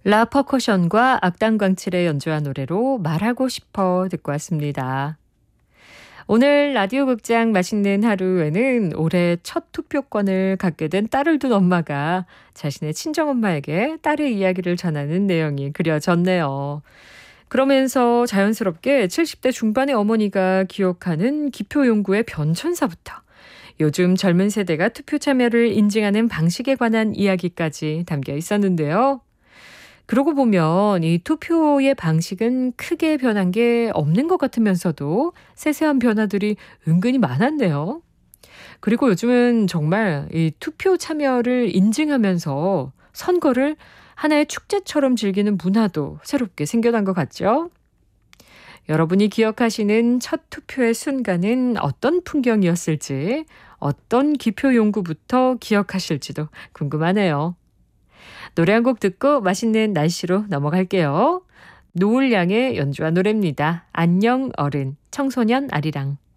라퍼커션과 악단광칠의 연주한 노래로 말하고 싶어 듣고 왔습니다. 오늘 라디오 극장 맛있는 하루에는 올해 첫 투표권을 갖게 된 딸을 둔 엄마가 자신의 친정엄마에게 딸의 이야기를 전하는 내용이 그려졌네요. 그러면서 자연스럽게 70대 중반의 어머니가 기억하는 기표용구의 변천사부터 요즘 젊은 세대가 투표 참여를 인증하는 방식에 관한 이야기까지 담겨 있었는데요. 그러고 보면 이 투표의 방식은 크게 변한 게 없는 것 같으면서도 세세한 변화들이 은근히 많았네요. 그리고 요즘은 정말 이 투표 참여를 인증하면서 선거를 하나의 축제처럼 즐기는 문화도 새롭게 생겨난 것 같죠? 여러분이 기억하시는 첫 투표의 순간은 어떤 풍경이었을지, 어떤 기표 용구부터 기억하실지도 궁금하네요. 노래 한 곡 듣고 맛있는 날씨로 넘어갈게요. 노을 양의 연주한 노래입니다. 안녕 어른, 청소년 아리랑.